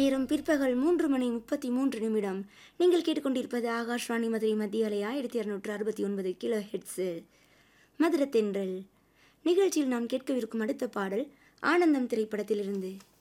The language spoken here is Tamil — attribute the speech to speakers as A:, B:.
A: நேரம் பிற்பகல் 3:33. நீங்கள் கேட்டுக்கொண்டிருப்பது ஆகாஷ்வாணி மதுரை மத்திய அலை 1269 கிலோ ஹெட்ஸு மதுர தென்றல் நிகழ்ச்சியில் நாம் கேட்கவிருக்கும் அடுத்த பாடல் ஆனந்தம் திரைப்படத்திலிருந்து.